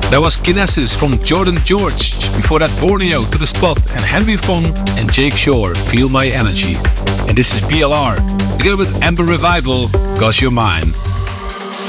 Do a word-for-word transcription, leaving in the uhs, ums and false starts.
That was Kinesis from Jordan George. Before that, Borneo, To The Spot, and Henry Fon and Jake Shore, Feel My Energy. And this is B L R, together with Amber Revival, 'Cause You're Mine.